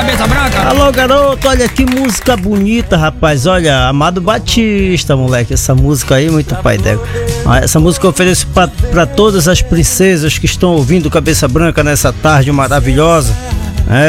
Cabeça Branca. Alô, garoto, olha que música bonita, rapaz. Olha, Amado Batista, moleque, essa música aí, muito pai d'égua. Essa música eu ofereço pra todas as princesas que estão ouvindo Cabeça Branca nessa tarde maravilhosa.